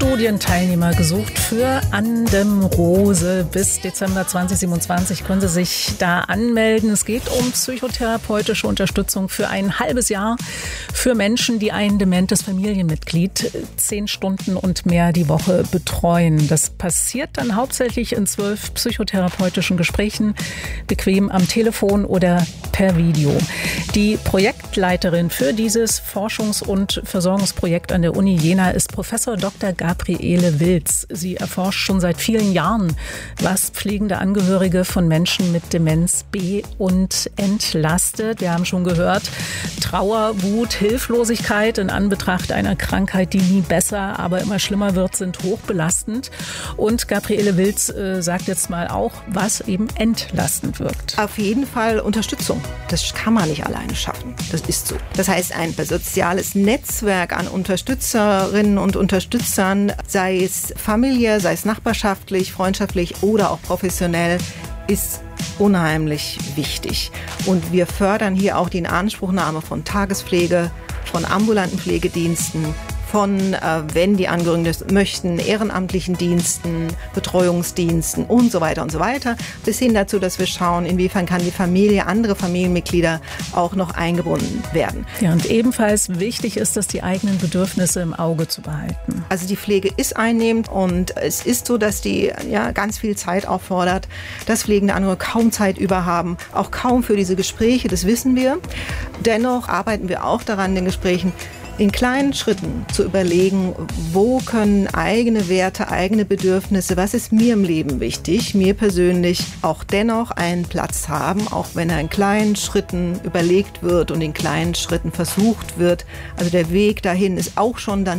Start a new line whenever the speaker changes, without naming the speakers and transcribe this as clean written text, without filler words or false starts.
Studienteilnehmer gesucht für Andem-Rose. Bis Dezember 2027 können Sie sich da anmelden. Es geht um psychotherapeutische Unterstützung für ein halbes Jahr für Menschen, die ein dementes Familienmitglied 10 Stunden und mehr die Woche betreuen. Das passiert dann hauptsächlich in 12 psychotherapeutischen Gesprächen, bequem am Telefon oder per Video. Die Projektleiterin für dieses Forschungs- und Versorgungsprojekt an der Uni Jena ist Professor Dr. Gabriele Wilz. Sie erforscht schon seit vielen Jahren, was pflegende Angehörige von Menschen mit Demenz be- und entlastet. Wir haben schon gehört, Trauer, Wut, Hilflosigkeit in Anbetracht einer Krankheit, die nie besser, aber immer schlimmer wird, sind hochbelastend. Und Gabriele Wilz sagt jetzt mal auch, was eben entlastend wirkt.
Auf jeden Fall Unterstützung. Das kann man nicht alleine schaffen. Das ist so. Das heißt, ein soziales Netzwerk an Unterstützerinnen und Unterstützern, sei es familiär, sei es nachbarschaftlich, freundschaftlich oder auch professionell, ist unheimlich wichtig. Und wir fördern hier auch die Inanspruchnahme von Tagespflege, von ambulanten Pflegediensten, von, wenn die Angehörigen das möchten, ehrenamtlichen Diensten, Betreuungsdiensten und so weiter, bis hin dazu, dass wir schauen, inwiefern kann die Familie, andere Familienmitglieder auch noch eingebunden werden.
Ja, und ebenfalls wichtig ist es, die eigenen Bedürfnisse im Auge zu behalten.
Also die Pflege ist einnehmend und es ist so, dass die ganz viel Zeit auffordert, dass pflegende Angehörige kaum Zeit über haben, auch kaum für diese Gespräche, das wissen wir. Dennoch arbeiten wir auch daran, in den Gesprächen in kleinen Schritten zu überlegen, wo können eigene Werte, eigene Bedürfnisse, was ist mir im Leben wichtig, mir persönlich auch dennoch einen Platz haben, auch wenn er in kleinen Schritten überlegt wird und in kleinen Schritten versucht wird. Also der Weg dahin ist auch schon dann